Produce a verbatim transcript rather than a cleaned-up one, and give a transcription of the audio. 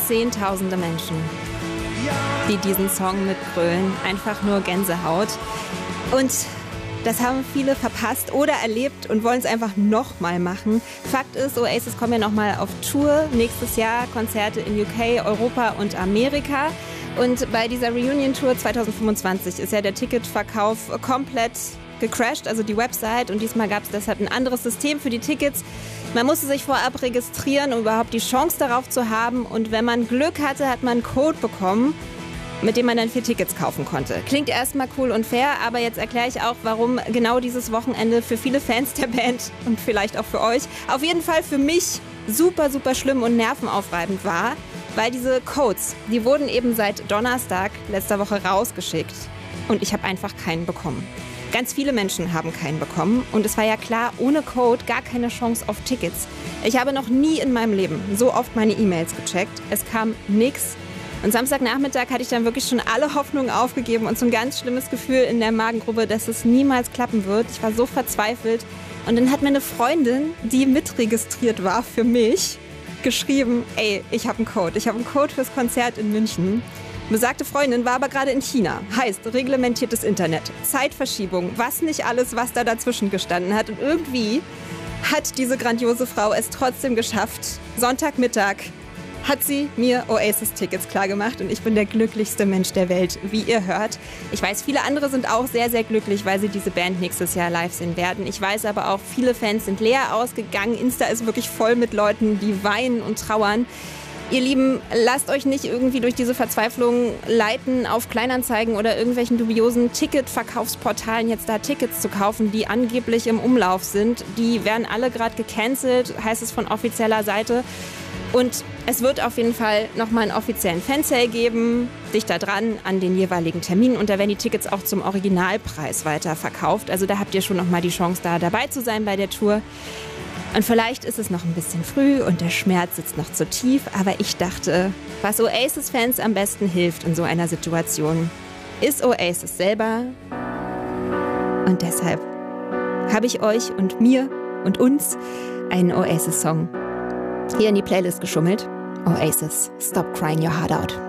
Zehntausende Menschen, die diesen Song mitgrölen. Einfach nur Gänsehaut. Und das haben viele verpasst oder erlebt und wollen es einfach nochmal machen. Fakt ist, Oasis kommen ja nochmal auf Tour. Nächstes Jahr Konzerte in U K, Europa und Amerika. Und bei dieser Reunion-Tour zwanzig fünfundzwanzig ist ja der Ticketverkauf komplett gecrashed, also die Website. Und diesmal gab es deshalb ein anderes System für die Tickets. Man musste sich vorab registrieren, um überhaupt die Chance darauf zu haben. Und wenn man Glück hatte, hat man einen Code bekommen, mit dem man dann vier Tickets kaufen konnte. Klingt erstmal cool und fair, aber jetzt erkläre ich auch, warum genau dieses Wochenende für viele Fans der Band und vielleicht auch für euch, auf jeden Fall für mich super, super schlimm und nervenaufreibend war, weil diese Codes, die wurden eben seit Donnerstag letzter Woche rausgeschickt und ich habe einfach keinen bekommen. Ganz viele Menschen haben keinen bekommen und es war ja klar, ohne Code gar keine Chance auf Tickets. Ich habe noch nie in meinem Leben so oft meine E-Mails gecheckt. Es kam nichts. Und Samstagnachmittag hatte ich dann wirklich schon alle Hoffnungen aufgegeben und so ein ganz schlimmes Gefühl in der Magengrube, dass es niemals klappen wird. Ich war so verzweifelt. Und dann hat mir eine Freundin, die mitregistriert war für mich, geschrieben, ey, ich habe einen Code. Ich habe einen Code fürs Konzert in München. Besagte Freundin war aber gerade in China. Heißt, reglementiertes Internet, Zeitverschiebung, was nicht alles, was da dazwischen gestanden hat. Und irgendwie hat diese grandiose Frau es trotzdem geschafft. Sonntagmittag hat sie mir Oasis-Tickets klargemacht und ich bin der glücklichste Mensch der Welt, wie ihr hört. Ich weiß, viele andere sind auch sehr, sehr glücklich, weil sie diese Band nächstes Jahr live sehen werden. Ich weiß aber auch, viele Fans sind leer ausgegangen. Insta ist wirklich voll mit Leuten, die weinen und trauern. Ihr Lieben, lasst euch nicht irgendwie durch diese Verzweiflung leiten, auf Kleinanzeigen oder irgendwelchen dubiosen Ticketverkaufsportalen jetzt da Tickets zu kaufen, die angeblich im Umlauf sind. Die werden alle gerade gecancelt, heißt es von offizieller Seite. Und es wird auf jeden Fall nochmal einen offiziellen Fansale geben, dicht da dran an den jeweiligen Terminen. Und da werden die Tickets auch zum Originalpreis weiterverkauft. Also da habt ihr schon nochmal die Chance, da dabei zu sein bei der Tour. Und vielleicht ist es noch ein bisschen früh und der Schmerz sitzt noch zu tief. Aber ich dachte, was Oasis-Fans am besten hilft in so einer Situation, ist Oasis selber. Und deshalb habe ich euch und mir und uns einen Oasis-Song hier in die Playlist geschummelt. Oasis, Stop Crying Your Heart Out.